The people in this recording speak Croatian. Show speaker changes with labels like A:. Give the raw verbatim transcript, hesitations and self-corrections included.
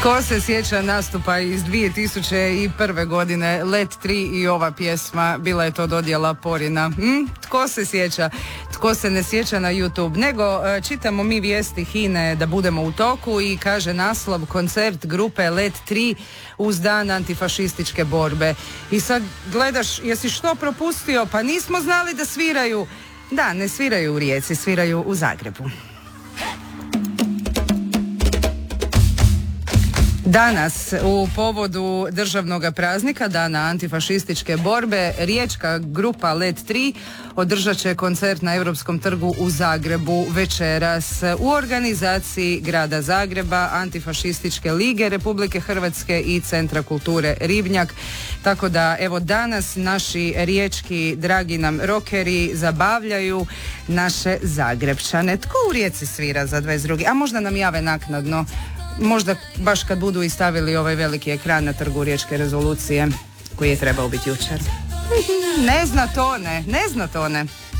A: Tko se sjeća nastupa iz dvije tisuće prve. godine, Let tri i ova pjesma, bila je to dodjela Porina. Hm? Tko se sjeća? Tko se ne sjeća na YouTube? Nego e, čitamo mi vijesti Hine da budemo u toku i kaže naslov koncert grupe Let tri uz dan antifašističke borbe. I sad gledaš, jesi što propustio? Pa nismo znali da sviraju. Da, ne sviraju u Rijeci, sviraju u Zagrebu. Danas u povodu državnog praznika, dana antifašističke borbe, riječka grupa Let tri održat će koncert na Europskom trgu u Zagrebu večeras u organizaciji Grada Zagreba, Antifašističke lige Republike Hrvatske i Centra kulture Ribnjak. Tako da evo danas naši riječki dragi nam rokeri zabavljaju naše Zagrebčane. Tko u Rijeci svira za dvadeset drugi? A možda nam jave naknadno. Možda baš kad budu i stavili ovaj veliki ekran na trgu Riječke rezolucije koji je trebao biti jučer. Ne zna to ne, ne zna to ne.